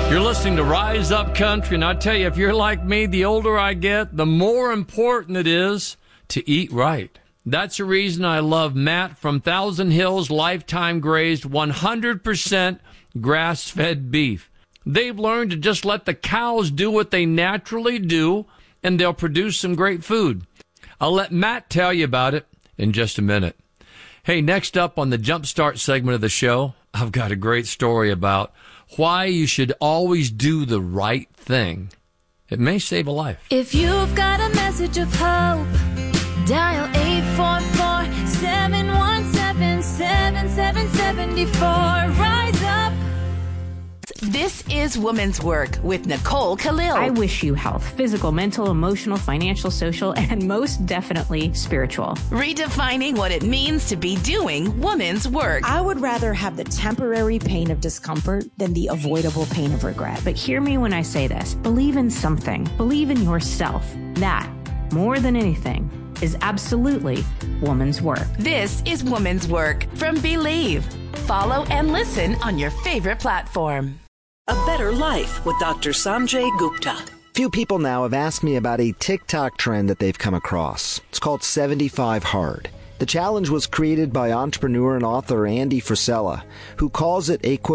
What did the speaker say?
You're listening to Rise Up Country, and I tell you, if you're like me, the older I get, the more important it is to eat right. That's the reason I love Matt from Thousand Hills Lifetime Grazed 100% grass-fed beef. They've learned to just let the cows do what they naturally do, and they'll produce some great food. I'll let Matt tell you about it in just a minute. Hey, next up on the Jumpstart segment of the show, I've got a great story about why you should always do the right thing. It may save a life. If you've got a message of hope, dial 844-717-7774. Rise up. This is Woman's Work with Nicole Khalil. I wish you health, physical, mental, emotional, financial, social, and most definitely spiritual. Redefining what it means to be doing woman's work. I would rather have the temporary pain of discomfort than the avoidable pain of regret. But hear me when I say this. Believe in something. Believe in yourself. That, more than anything, is absolutely woman's work. This is Woman's Work from Believe. Follow and listen on your favorite platform. A Better Life with Dr. Sanjay Gupta. Few people now have asked me about a TikTok trend that they've come across. It's called 75 Hard. The challenge was created by entrepreneur and author Andy Frisella, who calls it a, quote,